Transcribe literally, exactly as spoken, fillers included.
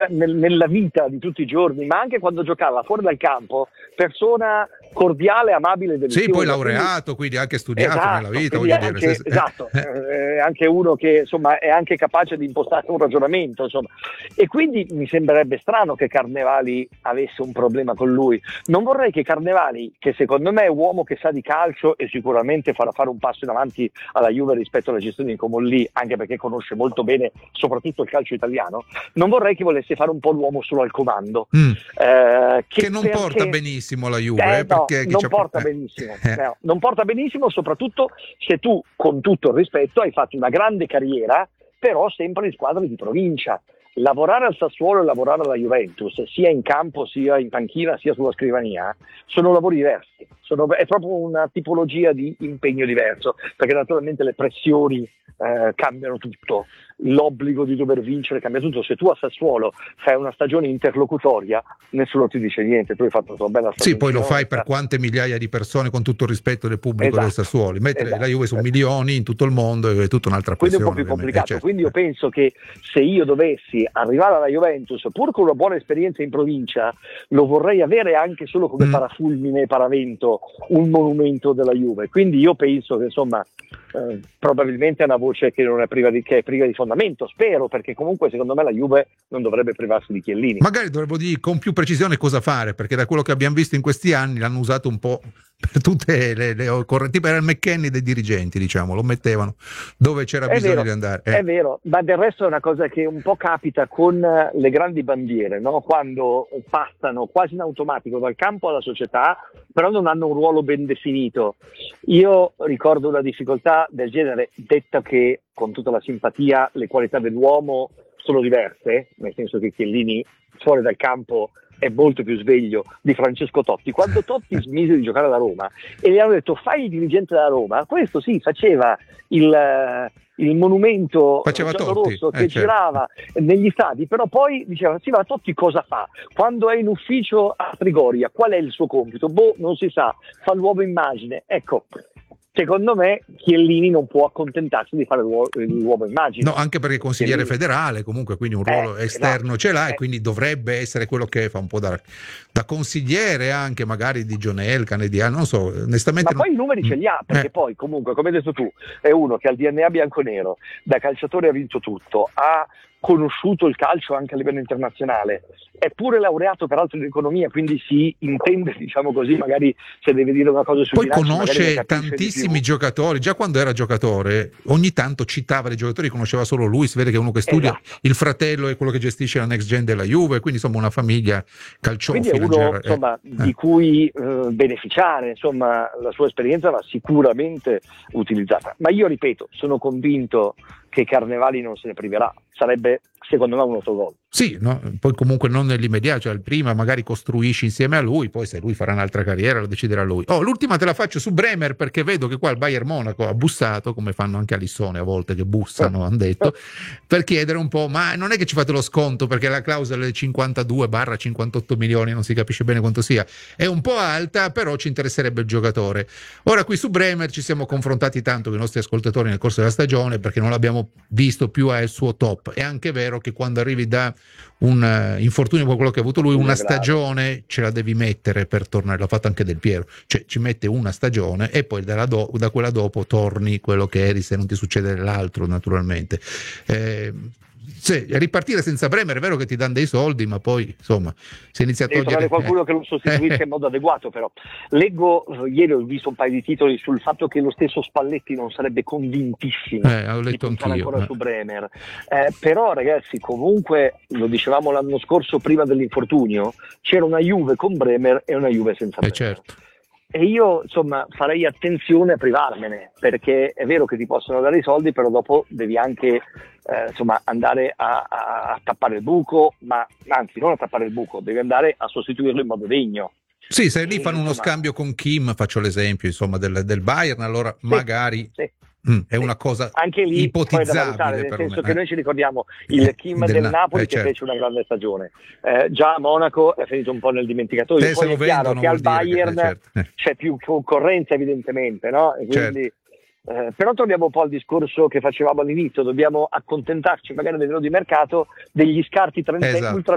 nel, nella vita di tutti i giorni, ma anche quando giocava fuori dal campo, persona cordiale, amabile, deliziosa. Sì, poi laureato, quindi anche studiato esatto, nella vita, quindi voglio anche, dire. Se- esatto, eh, eh, anche uno che insomma è anche capace di impostare un ragionamento, insomma. E quindi mi sembrerebbe strano che Carnevali avesse un problema con lui. Non vorrei che Carnevali, che secondo me è uomo che sa di calcio e sicuramente farà fare un passo in avanti alla Juve rispetto alla gestione di Comolli, anche perché conosce molto bene soprattutto il calcio italiano, non vorrei che volesse fare un po' l'uomo solo al comando. Mm. Eh, che, che non perché, porta benissimo la Juve, eh, eh, no, perché chi non c'ha- porta eh. benissimo, Eh. no, non porta benissimo, soprattutto se tu, con tutto il rispetto, hai fatto una grande carriera, però sempre in squadre di provincia. Lavorare al Sassuolo e lavorare alla Juventus, sia in campo, sia in panchina, sia sulla scrivania, sono lavori diversi. Sono, è proprio una tipologia di impegno diverso, perché naturalmente le pressioni eh, cambiano tutto, l'obbligo di dover vincere cambia tutto. Se tu a Sassuolo fai una stagione interlocutoria, nessuno ti dice niente, tu hai fatto una tua bella stagione. Sì, poi lo fai per quante migliaia di persone, con tutto il rispetto del pubblico Esatto, del Sassuolo, mentre esatto, la Juve sono esatto. milioni in tutto il mondo e è tutta un'altra Quindi è un pressione. po' più ovviamente. complicato. Eh, certo. Quindi io penso che se io dovessi arrivare alla Juventus, pur con una buona esperienza in provincia, lo vorrei avere anche solo come Mm. parafulmine e paravento, un monumento della Juve. Quindi io penso che insomma eh, probabilmente è una voce che non è priva di, che è priva di fondamento, spero, perché comunque secondo me la Juve non dovrebbe privarsi di Chiellini. Magari dovremmo dire con più precisione cosa fare, perché da quello che abbiamo visto in questi anni l'hanno usato un po' per tutte le, le correttive. Era il McKenny dei dirigenti, diciamo, lo mettevano dove c'era È bisogno vero, di andare. è Eh. vero, ma del resto è una cosa che un po' capita con eh, le grandi bandiere, no? Quando passano quasi in automatico dal campo alla società, però non hanno un ruolo ben definito. Io ricordo una difficoltà del genere, detta che con tutta la simpatia le qualità dell'uomo sono diverse, nel senso che Chiellini fuori dal campo è molto più sveglio di Francesco Totti. Quando Totti smise di giocare alla Roma e gli hanno detto fai il dirigente della Roma, questo sì, faceva il, eh, il monumento Faceva giallo-rosso Totti, che eh, certo. girava negli stadi, però poi diceva sì, ma Totti cosa fa? Quando è in ufficio a Trigoria, qual è il suo compito? Boh, non si sa, fa l'uomo immagine. Ecco, secondo me Chiellini non può accontentarsi di fare l'uomo, l'uomo immagine. No, anche perché è consigliere Chiellini. federale, comunque, quindi un ruolo Eh, esterno esatto. ce l'ha, e Eh. quindi dovrebbe essere quello che fa un po' da, da consigliere anche magari di John Elkann e di non so, onestamente. Ma poi i numeri ce li ha, perché Eh. poi comunque, come hai detto tu, è uno che ha il D N A bianconero, da calciatore ha vinto tutto, ha conosciuto il calcio anche a livello internazionale, è pure laureato peraltro in economia, quindi si intende, diciamo così, magari se deve dire una cosa sui Poi bilanci, magari ne conosce capisce di tantissimi più. giocatori, già quando era giocatore ogni tanto citava dei giocatori che conosceva solo lui, si vede che è uno che studia, Esatto. il fratello è quello che gestisce la next gen della Juve, quindi insomma una famiglia calciofila. Quindi è in uno genere. insomma, Eh. di cui eh, beneficiare, insomma la sua esperienza va sicuramente utilizzata. Ma io ripeto, sono convinto che Carnevali non se ne priverà, sarebbe secondo me un autogol. Sì, no? Poi comunque non nell'immediato, cioè il prima magari costruisci insieme a lui, poi se lui farà un'altra carriera lo deciderà lui. Oh, l'ultima te la faccio su Bremer, perché vedo che qua il Bayern Monaco ha bussato, come fanno anche a Lissone a volte che bussano, hanno detto, per chiedere un po', ma non è che ci fate lo sconto perché la clausola è cinquantadue cinquantotto milioni, non si capisce bene quanto sia, è un po' alta, però ci interesserebbe il giocatore. Ora qui su Bremer ci siamo confrontati tanto con i nostri ascoltatori nel corso della stagione perché non l'abbiamo visto più al suo top. È anche vero che quando arrivi da un uh, infortunio come quello che ha avuto lui, una stagione ce la devi mettere per tornare, l'ha fatto anche Del Piero, cioè ci mette una stagione e poi da, do- da quella dopo torni quello che eri, se non ti succede l'altro naturalmente. Eh, se, ripartire senza Bremer è vero che ti danno dei soldi, ma poi insomma si inizia a Devi togliere trovare qualcuno che lo sostituisca in modo adeguato. Però leggo, eh, ieri ho visto un paio di titoli sul fatto che lo stesso Spalletti non sarebbe convintissimo eh, ho di letto puntare anch'io ancora eh. su Bremer, eh, però ragazzi comunque lo dicevamo l'anno scorso prima dell'infortunio, c'era una Juve con Bremer e una Juve senza eh, Bremer. certo. E io insomma farei attenzione a privarmene, perché è vero che ti possono dare i soldi, però dopo devi anche eh, insomma andare a, a, a tappare il buco, ma anzi non a tappare il buco, devi andare a sostituirlo in modo degno. Sì, se lì E, fanno uno insomma, scambio con Kim, faccio l'esempio insomma del, del Bayern, allora sì, magari sì. Mm, è una cosa anche lì poi da ipotizzabile, valutare, nel senso perlomeno, che eh. noi ci ricordiamo il Kim del, del, Na- Napoli eh, che certo. fece una grande stagione, eh, già a Monaco è finito un po' nel dimenticatoio, Eh, se poi lo è chiaro vendono che al vuol dire che- Bayern eh, certo. Eh. c'è più concorrenza evidentemente, no? E quindi Eh, però torniamo un po' al discorso che facevamo all'inizio, dobbiamo accontentarci magari a livello di mercato degli scarti trenta, Esatto. ultra